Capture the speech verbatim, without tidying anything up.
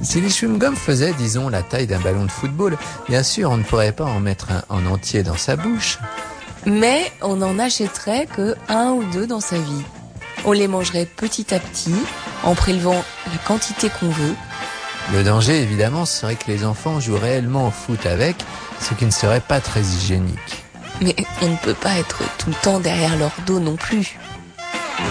Si les chewing-gums faisaient, disons, la taille d'un ballon de football, bien sûr, on ne pourrait pas en mettre un en entier dans sa bouche. Mais on n'en achèterait que un ou deux dans sa vie. On les mangerait petit à petit, en prélevant la quantité qu'on veut. Le danger, évidemment, serait que les enfants jouent réellement au foot avec, ce qui ne serait pas très hygiénique. Mais on ne peut pas être tout le temps derrière leur dos non plus.